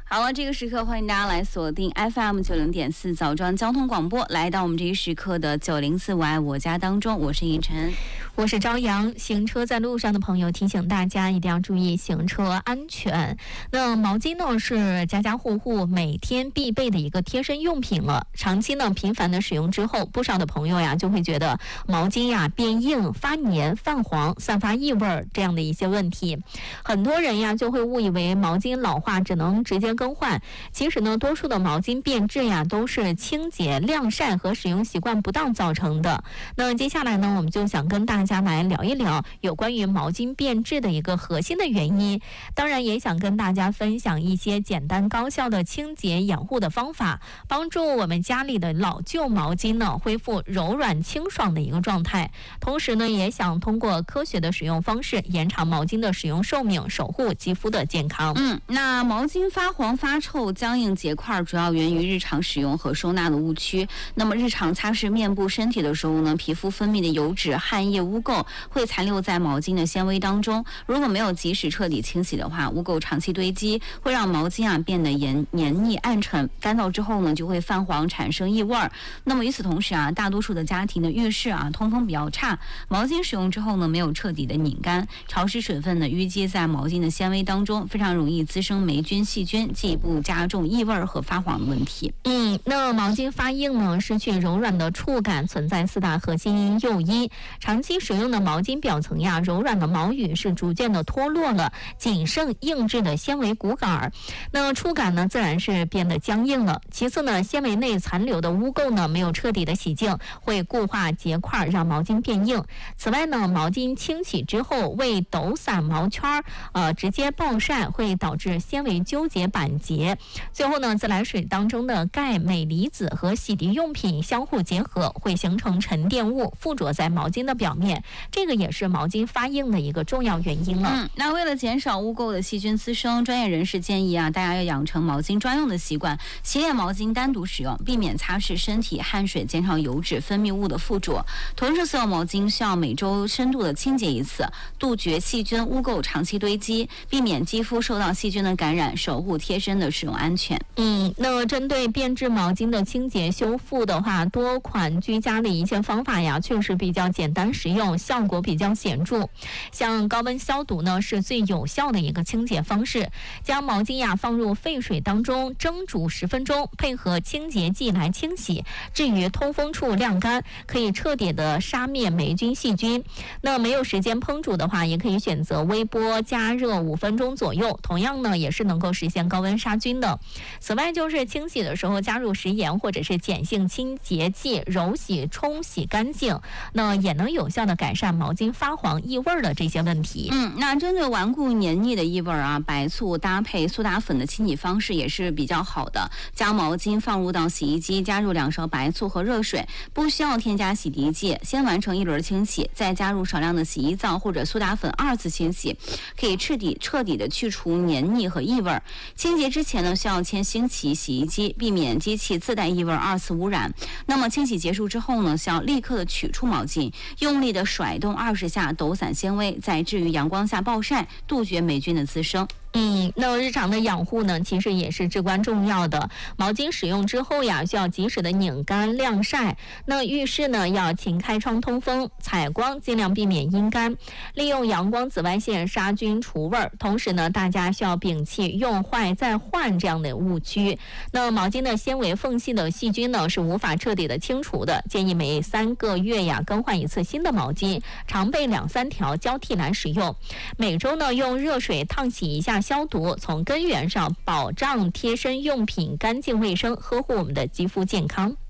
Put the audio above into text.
好了，这个时刻欢迎大家来锁定 FM90.4枣庄交通广播，来到我们这一时刻的904我爱我家当中，我是尹晨， 我是朝阳。行车在路上的朋友，提醒大家一定要注意行车安全。那毛巾呢是家家户户每天必备的一个贴身用品了，长期呢频繁的使用之后，不少的朋友呀就会觉得毛巾呀变硬、发黏、泛黄、散发异味这样的一些问题。很多人呀就会误以为毛巾老化只能直接更换，其实呢多数的毛巾变质呀都是清洁、晾晒和使用习惯不当造成的。那接下来呢我们就想跟大家来聊一聊有关于毛巾变质的一个核心的原因，当然也想跟大家分享一些简单高效的清洁养护的方法，帮助我们家里的老旧毛巾呢恢复柔软清爽的一个状态。同时呢也想通过科学的使用方式延长毛巾的使用寿命，守护肌肤的健康。 那毛巾发黄、发臭、僵硬结块主要源于日常使用和收纳的误区。那么日常擦拭面部、身体的时候呢，皮肤分泌的油脂、汗液、污垢会残留在毛巾的纤维当中，如果没有及时彻底清洗的话，污垢长期堆积会让毛巾变得黏腻暗沉，干燥之后呢就会泛黄，产生异味。那么与此同时大多数的家庭的浴室通风比较差，毛巾使用之后呢没有彻底的拧干，潮湿水分呢淤积在毛巾的纤维当中，非常容易滋生霉菌、细菌，进一步加重异味和发黄的问题。 那毛巾发硬呢，失去柔软的触感，存在4大核心诱因。长期使用的毛巾表层呀，柔软的毛羽是逐渐的脱落了，仅剩硬质的纤维骨杆，那触感呢自然是变得僵硬了。其次呢，纤维内残留的污垢呢没有彻底的洗净，会固化结块，让毛巾变硬。此外呢，毛巾清洗之后未抖散毛圈直接暴晒会导致纤维纠结板结。最后呢，自来水当中的钙、镁离子和洗涤用品相互结合，会形成沉淀物，附着在毛巾的表面，这个也是毛巾发硬的一个重要原因了。 那为了减少污垢的细菌滋生，专业人士建议大家要养成毛巾专用的习惯，洗脸毛巾单独使用，避免擦拭身体汗水，减少油脂分泌物的附着。同时，所有毛巾需要每周深度的清洁一次，杜绝细菌污垢长期堆积，避免肌肤受到细菌的感染，守护贴身的使用安全。 那针对变质毛巾的清洁修复的话，多款居家的一些方法呀，确实比较简单实用，效果比较显著。像高温消毒呢，是最有效的一个清洁方式。将毛巾呀放入沸水当中蒸煮10分钟，配合清洁剂来清洗，至于通风处晾干，可以彻底的杀灭霉菌细菌。那没有时间烹煮的话，也可以选择微波加热5分钟左右，同样呢也是能够实现高温杀菌的。此外就是清洗的时候加入食盐或者是碱性清洁剂，揉洗冲洗干净，那也能有效的改善毛巾发黄异味的这些问题。 那针对顽固黏腻的异味白醋搭配苏打粉的清洗方式也是比较好的。将毛巾放入到洗衣机，加入2勺白醋和热水，不需要添加洗涤剂，先完成1轮清洗，再加入少量的洗衣皂或者苏打粉2次清洗，可以彻底的去除黏腻和异味。清洁之前呢，需要先清洗洗衣机，避免机器自带异味2次污染。那么清洗结束之后呢，需要立刻的取出毛巾，用力的甩动20下，抖散纤维，再置于阳光下暴晒，杜绝霉菌的滋生。 那日常的养护呢，其实也是至关重要的。毛巾使用之后呀，需要及时的拧干晾晒。那浴室呢，要勤开窗通风，采光尽量避免阴干，利用阳光紫外线杀菌除味。同时呢，大家需要摒弃用坏再换这样的误区。那毛巾的纤维缝隙的细菌呢，是无法彻底的清除的，建议每3个月呀更换一次新的毛巾，常备2-3条交替来使用。每周呢用热水烫洗一下消毒，从根源上保障贴身用品干净卫生，呵护我们的肌肤健康。